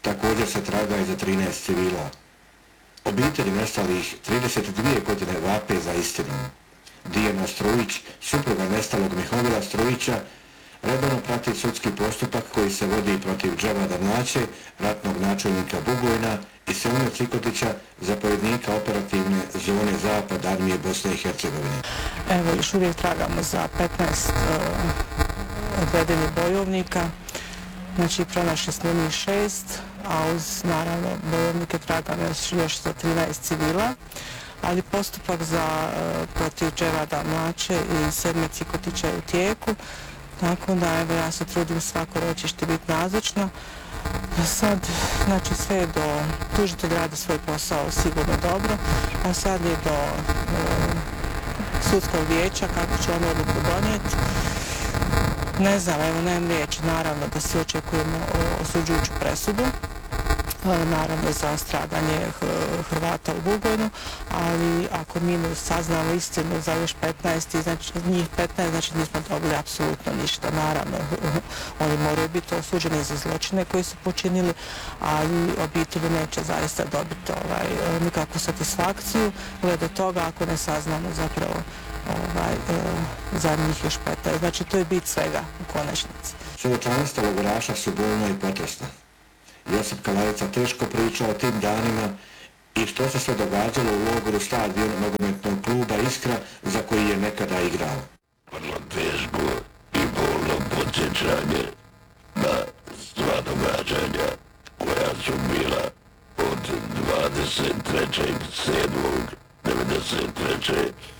Također se traga i za 13 civila. Obitelji nestalih 32 godine vape za istinom. Dijana Strujić, supruga nestalog Mihovila Strujića, redovno prati sudski postupak koji se vodi protiv Dževada Mlaće, ratnog načelnika Bugojna, i Selime Cikotića, zapovjednika operativne zone Zapad armije Bosne i Hercegovine. Evo, još uvijek tragamo za 15 odvedenih bojovnika. Znači, pronašli smo njih 6, a uz, naravno, bojovnike tragamo još za 13 civila. Ali postupak protiv Dževada Mlaće i Selime Cikotića je u tijeku. Tako da, evo, ja se trudim svako ročište biti nazočno. Sad, znači, sve je do tužitelj radi svoj posao sigurno dobro, a sad je do sudskog vijeća kako će oni odluku donijeti. Ne znam, evo, nemam riječi, naravno da svi očekujemo osuđujuću presudu, naravno za stradanje Hrvata u Bugojnu, ali ako mi ne saznamo istinu za još 15, znači njih 15, znači nismo dobili apsolutno ništa. Naravno, oni moraju biti osuđeni za zločine koji su počinili, ali obitelji neće zaista dobiti nikakvu satisfakciju glede toga ako ne saznamo zapravo za njih još 15. Znači to je bit svega u konačnici. Svjedočanstva logoraša su bolna i potresna. Josip Kalajica teško priča o tim danima i što se sve događalo u logoru stadion nogometnog kluba Iskra za koji je nekada igrao. Vrlo teško i bolno podsjećanje na sva događanja koja su bila od 23.7.1993.